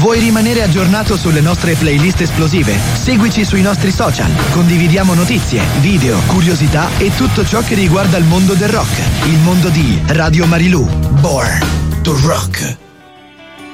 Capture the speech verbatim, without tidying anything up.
Vuoi rimanere aggiornato sulle nostre playlist esplosive? Seguici sui nostri social. Condividiamo notizie, video, curiosità e tutto ciò che riguarda il mondo del rock. Il mondo di Radio Marilù. Born to Rock.